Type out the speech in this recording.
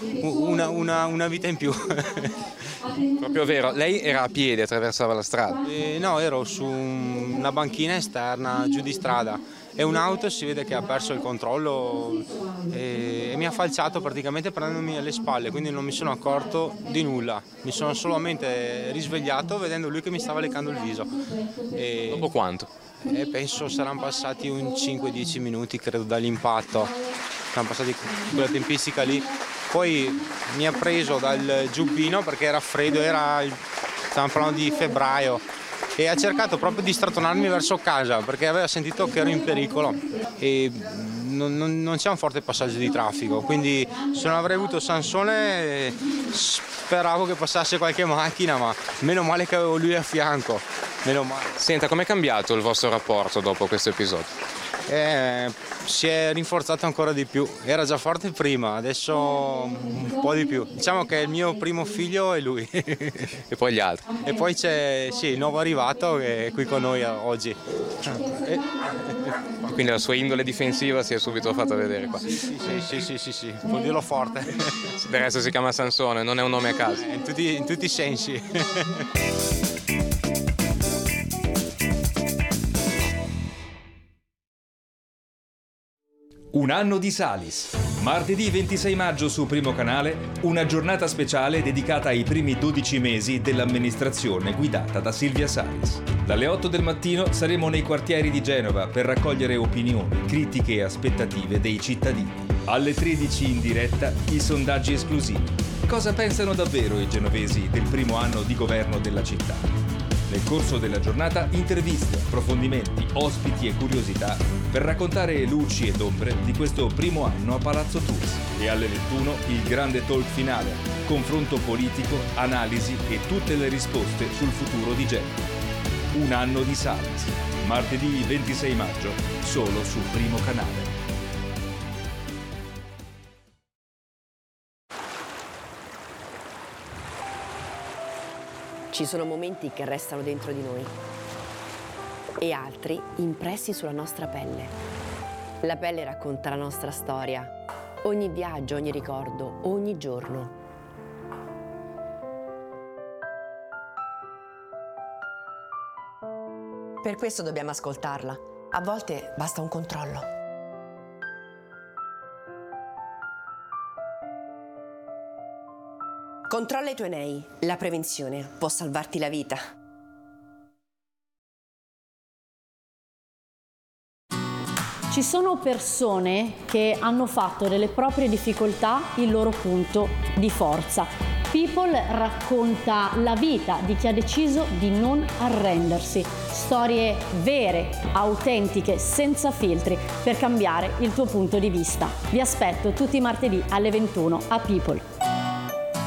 una vita in più. Proprio vero, lei era a piedi, attraversava la strada. No, ero su una banchina esterna giù di strada e un'auto si vede che ha perso il controllo e mi ha falciato praticamente prendendomi alle spalle, quindi non mi sono accorto di nulla, mi sono solamente risvegliato vedendo lui che mi stava leccando il viso. Dopo quanto? Penso saranno passati un 5-10 minuti credo dall'impatto, saranno passati quella tempistica lì. Poi mi ha preso dal giubbino perché era freddo, stavamo parlando di febbraio, e ha cercato proprio di strattonarmi verso casa perché aveva sentito che ero in pericolo e non c'è un forte passaggio di traffico, quindi se non avrei avuto Sansone speravo che passasse qualche macchina, ma meno male che avevo lui a fianco, meno male. Senta, com'è cambiato il vostro rapporto dopo questo episodio? Si è rinforzato ancora di più, era già forte prima, adesso un po' di più. Diciamo che il mio primo figlio è lui. E poi gli altri? E poi c'è il nuovo arrivato che è qui con noi oggi. Quindi la sua indole difensiva si è subito fatta vedere qua. Sì, può dirlo forte. Del resto si chiama Sansone, non è un nome a caso. In tutti i sensi. Un anno di Salis. Martedì 26 maggio su Primo Canale, una giornata speciale dedicata ai primi 12 mesi dell'amministrazione guidata da Silvia Salis. Dalle 8 del mattino saremo nei quartieri di Genova per raccogliere opinioni, critiche e aspettative dei cittadini. Alle 13 in diretta i sondaggi esclusivi. Cosa pensano davvero i genovesi del primo anno di governo della città? Nel corso della giornata interviste, approfondimenti, ospiti e curiosità per raccontare luci ed ombre di questo primo anno a Palazzo Tours. E alle 21 il grande talk finale, confronto politico, analisi e tutte le risposte sul futuro di Genova. Un anno di Salis, martedì 26 maggio, solo su Primo Canale. Ci sono momenti che restano dentro di noi e altri impressi sulla nostra pelle. La pelle racconta la nostra storia, ogni viaggio, ogni ricordo, ogni giorno. Per questo dobbiamo ascoltarla. A volte basta un controllo. Controlla i tuoi nei. La prevenzione può salvarti la vita. Ci sono persone che hanno fatto delle proprie difficoltà il loro punto di forza. People racconta la vita di chi ha deciso di non arrendersi. Storie vere, autentiche, senza filtri, per cambiare il tuo punto di vista. Vi aspetto tutti i martedì alle 21 a People.